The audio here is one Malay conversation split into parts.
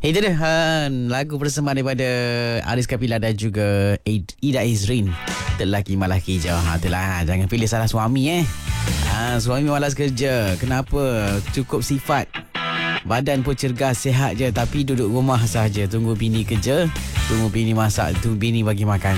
Itu dia lagu persembahan daripada Aris Kapila dan juga Ida Izrin. Lelaki malaki je. Itulah, jangan pilih salah suami suami malas kerja. Kenapa? Cukup sifat. Badan pun cergas, sihat je, tapi duduk rumah saja. Tunggu bini kerja, tunggu bini masak, tu bini bagi makan.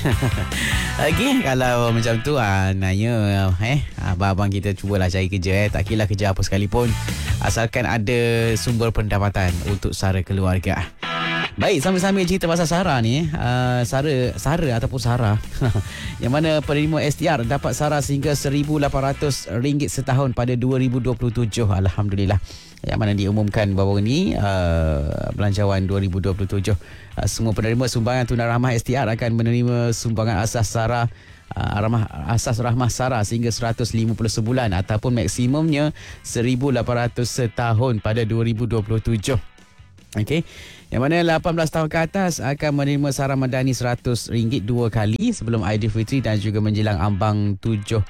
Okey, kalau macam tu nanya abang-abang kita cubalah cari kerja tak kira kerja apa sekalipun, asalkan ada sumber pendapatan untuk sara keluarga. Baik, sambil-sambil cerita pasal Sarah ni Sarah ataupun Sarah yang mana penerima STR dapat Sarah sehingga RM1,800 setahun pada 2027. Alhamdulillah. Yang mana diumumkan bahawa ni belanjawan 2027. Semua penerima sumbangan tunai rahmah STR akan menerima sumbangan asas Sarah asas rahmah Sarah sehingga 150 sebulan ataupun maksimumnya RM1,800 setahun pada 2027. Okey. Yang mana 18 tahun ke atas akan menerima Sarah Madani RM100 dua kali sebelum Aidilfitri dan juga menjelang ambang 7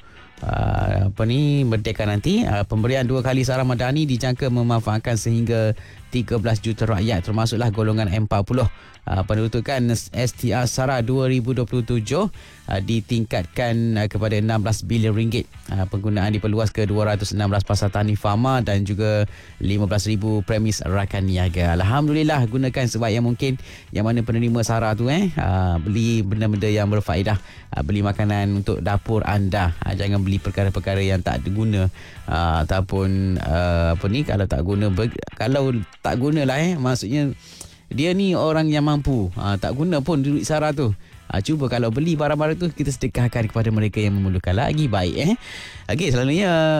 Merdeka nanti. Pemberian 2 kali Sarah Madani dijangka memanfaatkan sehingga 13 juta rakyat termasuklah golongan M40. Penuntukan STR Sarah 2027 ditingkatkan kepada RM16 bilion. Penggunaan diperluas ke 216 pasar tani farma dan juga 15,000 premis rakan niaga. Alhamdulillah, gunakan sebaik yang mungkin. Yang mana penerima Sarah tu beli benda-benda yang berfaedah. Beli makanan untuk dapur anda. Jangan beli perkara-perkara yang tak guna ataupun kalau tak guna kalau tak gunalah maksudnya dia ni orang yang mampu, tak guna pun duit Sarah tu. Cuba kalau beli barang-barang tu kita sedekahkan kepada mereka yang memerlukan, lagi baik. Okey, selalunya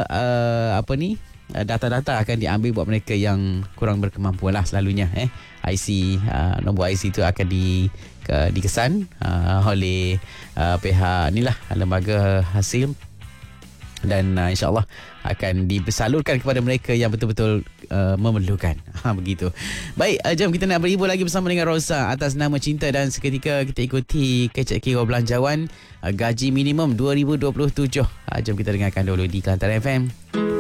data-data akan diambil buat mereka yang kurang berkemampuan lah selalunya. IC, nombor IC tu akan dikesan oleh pihak inilah lembaga hasil dan insya-Allah akan disalurkan kepada mereka yang betul-betul memerlukan. Begitu. Baik, jom kita nak berhibur lagi bersama dengan Rosa atas nama Cinta, dan seketika kita ikuti kecek kira belanjawan gaji minimum 2027. Jom kita dengarkan dulu di Kelantan FM.